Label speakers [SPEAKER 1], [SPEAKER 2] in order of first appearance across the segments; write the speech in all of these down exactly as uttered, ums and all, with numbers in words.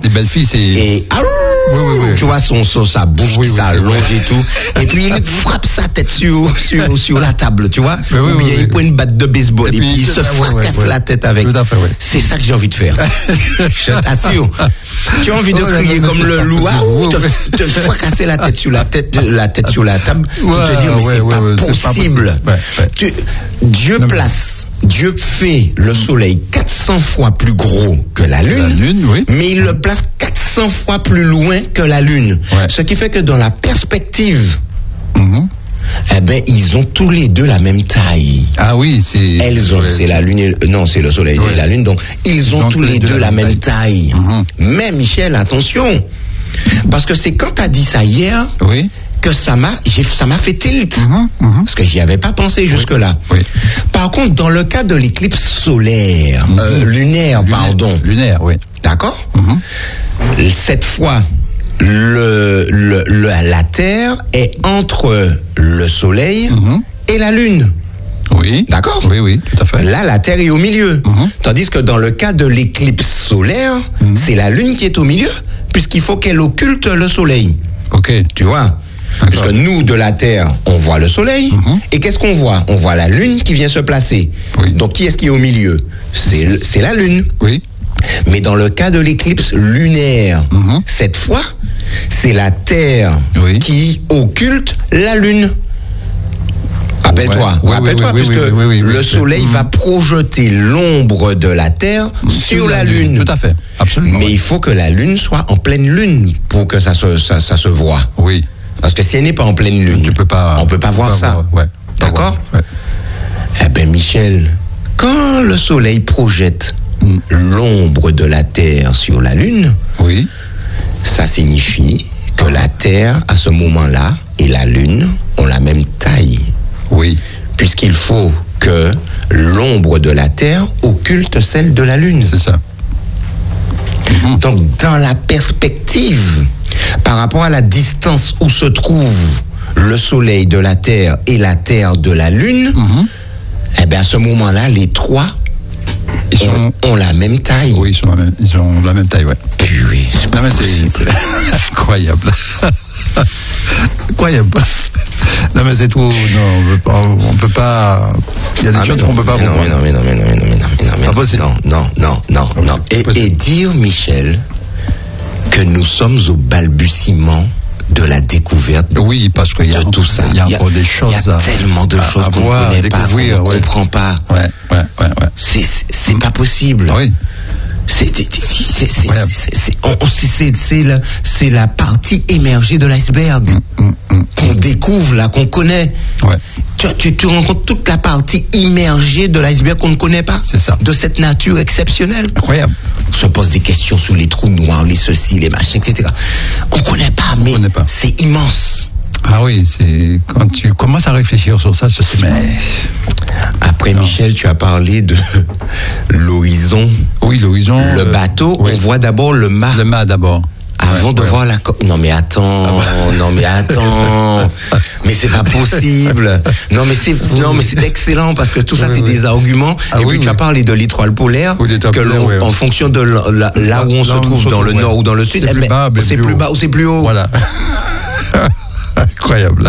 [SPEAKER 1] Les belles filles, c'est...
[SPEAKER 2] Et, ah, oui, oui, oui. Tu vois, son, son, sa bouche oui, qui s'allonge oui, et tout. Et puis, il frappe sa tête sur, sur, sur la table, tu vois. Oui, ou bien, oui, il oui. prend une batte de baseball et, et puis, il se fracasse oui, oui. la tête avec. Tout à fait, oui. C'est ça que j'ai envie de faire. Je t'assure. Tu as envie de crier comme le loup, ah, ou te, te fracasser la tête sur la tête, la tête sur la table, pour te dire, mais c'est pas possible. Tu, Dieu place, Dieu fait le soleil quatre cents fois plus gros que la lune, la lune oui. mais il le place quatre cents fois plus loin que la lune. Ouais. Ce qui fait que dans la perspective, mm-hmm. eh ben, ils ont tous les deux la même taille.
[SPEAKER 1] Ah oui, c'est...
[SPEAKER 2] Elles ont, c'est la lune et le, non, c'est le soleil ouais. et la lune, donc ils ont donc tous les deux, deux la même taille. taille. Mm-hmm. Mais Michel, attention, parce que c'est quand t'as dit ça hier, oui. que ça m'a, j'ai, ça m'a fait tilt. Mm-hmm, mm-hmm. Parce que j'y avais pas pensé oui, jusque-là. Oui. Par contre, dans le cas de l'éclipse solaire, mm-hmm. euh, lunaire, lunaire, pardon.
[SPEAKER 1] Lunaire, oui.
[SPEAKER 2] D'accord? Mm-hmm. Cette fois, le, le, le, la Terre est entre le Soleil mm-hmm. et la Lune.
[SPEAKER 1] Oui.
[SPEAKER 2] D'accord?
[SPEAKER 1] Oui, oui, tout à fait.
[SPEAKER 2] Là, la Terre est au milieu. Mm-hmm. Tandis que dans le cas de l'éclipse solaire, mm-hmm. c'est la Lune qui est au milieu, puisqu'il faut qu'elle occulte le Soleil.
[SPEAKER 1] Ok.
[SPEAKER 2] Tu vois? D'accord. Puisque nous, de la Terre, on voit le Soleil. Mm-hmm. Et qu'est-ce qu'on voit? On voit la Lune qui vient se placer. Oui. Donc, qui est-ce qui est au milieu? C'est, le, c'est la Lune.
[SPEAKER 1] Oui.
[SPEAKER 2] Mais dans le cas de l'éclipse lunaire, mm-hmm. cette fois, c'est la Terre oui. qui occulte la Lune. Rappelle-toi, ouais. rappelle-toi, oui, oui, puisque oui, oui, oui, oui, le Soleil mmh. va projeter l'ombre de la Terre mmh. sur la, la Lune.
[SPEAKER 1] Lune. Tout à fait, absolument.
[SPEAKER 2] Mais
[SPEAKER 1] oui.
[SPEAKER 2] il faut que la Lune soit en pleine Lune pour que ça se, ça, ça se voit.
[SPEAKER 1] Oui.
[SPEAKER 2] Parce que si elle n'est pas en pleine Lune,
[SPEAKER 1] tu peux pas,
[SPEAKER 2] on ne peut pas voir ça.
[SPEAKER 1] Voir, ouais.
[SPEAKER 2] D'accord
[SPEAKER 1] ouais.
[SPEAKER 2] Eh bien, Michel, quand le Soleil projette mmh. l'ombre de la Terre sur la Lune,
[SPEAKER 1] oui.
[SPEAKER 2] ça signifie que la Terre, à ce moment-là, et la Lune ont la même taille.
[SPEAKER 1] Oui.
[SPEAKER 2] Puisqu'il faut que l'ombre de la Terre occulte celle de la Lune.
[SPEAKER 1] C'est ça.
[SPEAKER 2] Mmh. Donc, dans la perspective, par rapport à la distance où se trouve le Soleil de la Terre et la Terre de la Lune, mmh. eh bien, à ce moment-là, les trois ils sont, ont, ont la même taille.
[SPEAKER 1] Oui, ils, sont la même, ils ont la même taille, ouais.
[SPEAKER 2] Purée, c'est pas
[SPEAKER 1] non, mais c'est, c'est incroyable. Incroyable. Non mais c'est tout. Non, on peut pas. On peut pas. Il y a des ah, choses qu'on peut pas
[SPEAKER 2] comprendre. Non, mais non, mais non, mais non, mais non, mais non, mais non, mais non, non, non, non, non, non. Et, et dire, Michel, que nous sommes au balbutiement de la découverte.
[SPEAKER 1] Oui, parce qu'il y a
[SPEAKER 2] de tout ça.
[SPEAKER 1] Il y a encore des choses.
[SPEAKER 2] Il y a tellement de
[SPEAKER 1] à,
[SPEAKER 2] choses
[SPEAKER 1] à
[SPEAKER 2] qu'on
[SPEAKER 1] voir,
[SPEAKER 2] ne connaît pas, qu'on ne
[SPEAKER 1] ouais.
[SPEAKER 2] comprend pas.
[SPEAKER 1] Ouais, ouais, ouais, ouais.
[SPEAKER 2] C'est, c'est, c'est mmh. pas possible.
[SPEAKER 1] Oui.
[SPEAKER 2] C'est, c'est, c'est, c'est, ouais. c'est, c'est, on, c'est, c'est, la, c'est la partie émergée de l'iceberg mmh, mmh, mmh. qu'on découvre là, qu'on connaît.
[SPEAKER 1] Ouais.
[SPEAKER 2] Tu, tu, tu rencontres toute la partie immergée de l'iceberg qu'on ne connaît pas.
[SPEAKER 1] C'est ça.
[SPEAKER 2] De cette nature exceptionnelle.
[SPEAKER 1] Incroyable.
[SPEAKER 2] On se pose des questions sur les trous noirs, les ceci, les machins, et cetera. On ne connaît pas, mais connaît pas. C'est immense.
[SPEAKER 1] Ah oui, c'est quand tu commences à réfléchir sur ça, je sais, mais...
[SPEAKER 2] Après, non. Michel, tu as parlé de l'horizon.
[SPEAKER 1] Oui, l'horizon.
[SPEAKER 2] Le euh, bateau, oui. On voit d'abord le mât.
[SPEAKER 1] Le mât d'abord.
[SPEAKER 2] Avant
[SPEAKER 1] ouais,
[SPEAKER 2] de
[SPEAKER 1] ouais.
[SPEAKER 2] voir la... Co- non mais attends, ah bah. non mais attends, mais c'est pas possible. Non mais c'est, non mais c'est excellent parce que tout ça oui, c'est oui. des arguments. Ah, Et oui, puis oui. tu as parlé de l'étoile polaire, oui, que l'on, ouais. en fonction de la, la, là où on là, se trouve, on dans le ouais. nord ou dans le sud, c'est, eh plus, ben, bas, c'est plus, plus bas ou c'est plus haut.
[SPEAKER 1] Voilà. Incroyable.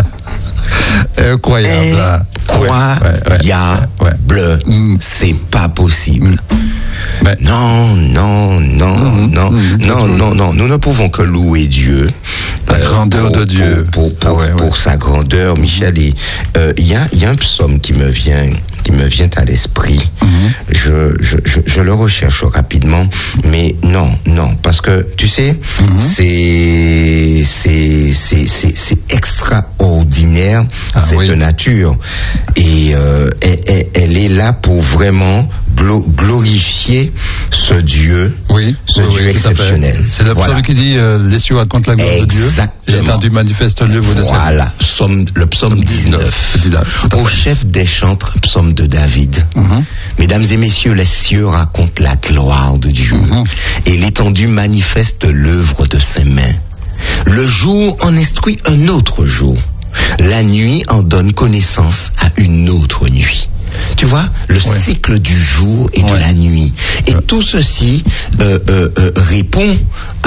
[SPEAKER 1] Incroyable.
[SPEAKER 2] Incroyable. Bleu. C'est pas possible. Mais non, non, non, mmh, non, mmh, non, mmh. non, non. Nous ne pouvons que louer Dieu.
[SPEAKER 1] La euh, grandeur
[SPEAKER 2] pour,
[SPEAKER 1] de Dieu.
[SPEAKER 2] Pour, pour, pour, ah ouais, pour ouais. sa grandeur, Michel. Il euh, y a, y a un psaume qui me vient, qui me vient à l'esprit. Mmh. Je, je, je, je le recherche rapidement, mais non, non, parce que tu sais, mmh. c'est, c'est, c'est, c'est, c'est extraordinaire ah, cette oui. nature, et euh, elle, elle est là pour vraiment glorifier ce Dieu,
[SPEAKER 1] oui,
[SPEAKER 2] ce
[SPEAKER 1] oui,
[SPEAKER 2] Dieu
[SPEAKER 1] oui,
[SPEAKER 2] exceptionnel.
[SPEAKER 1] C'est le
[SPEAKER 2] voilà.
[SPEAKER 1] psaume qui dit euh, les cieux racontent la gloire
[SPEAKER 2] Exactement.
[SPEAKER 1] de Dieu. Et l'étendue manifeste l'œuvre de sa vie.
[SPEAKER 2] Voilà, psaume, le psaume dix-neuf. Au chef des chantres, psaume de David. Mm-hmm. Mesdames et messieurs, les cieux racontent la gloire de Dieu. Mm-hmm. Et l'étendue manifeste l'œuvre de ses mains. Le jour en instruit un autre jour. La nuit en donne connaissance à une autre nuit. Tu vois, le ouais. cycle du jour et ouais. de la nuit. Et ouais. tout ceci euh, euh, euh, répond